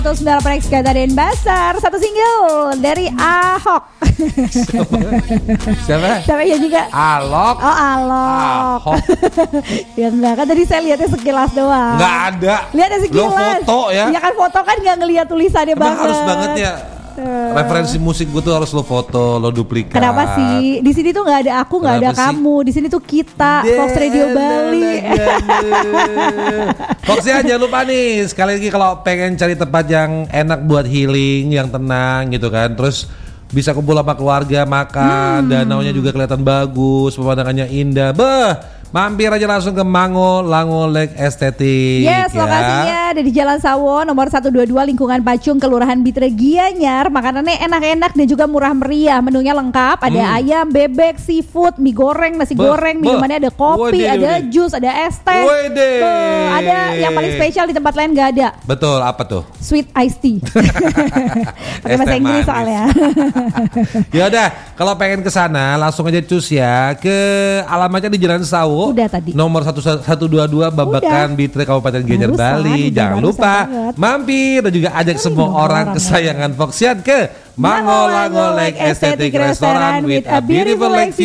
9 Rex Kata Denpasar, satu single dari Ahok. Siapa? Siapa ya juga? Alok. Oh Alok. Ahok. Ya enggak, kan tadi saya lihatnya sekilas doang. Nggak ada. Lihatnya sekilas. Lo foto ya? Ya kan foto kan nggak ngelihat tulisannya Emang banget. harus banget ya. Referensi musik gue tuh harus lo foto, lo duplikat. Kenapa sih? Di sini tuh nggak ada aku, nggak ada Kenapa sih? kamu. Di sini tuh kita, Fox Radio Bali. Fox ya, jangan lupa nih, sekali lagi kalau pengen cari tempat yang enak buat healing, yang tenang gitu kan, terus bisa kumpul sama keluarga, makan, danaunya juga kelihatan bagus, pemandangannya indah. Mampir aja langsung ke Mango Lango Lake Estetik. Yes, ya. lokasinya ada di Jalan Sawo nomor 122 Lingkungan Pacung, Kelurahan Bitre Gianyar. Makanannya enak-enak dan juga murah meriah. Menunya lengkap, ada ayam, bebek, seafood, mie goreng, nasi goreng, minumannya ada kopi, ada jus, ada es teh. Ada yang paling spesial di tempat lain gak ada. Betul, apa tuh? Sweet iced tea. Pakai bahasa Inggris soalnya. Ya udah, kalau pengen ke sana langsung aja cus ya ke alamatnya di Jalan Sawo. Udah tadi. Nomor 1122 Babakan Bitre Kabupaten Gianyar Bali. Jangan lupa mampir dan juga ajak semua orang kesayangan Foxian ke Mango Lango Lake Estetik Restaurant with a beautiful lake view.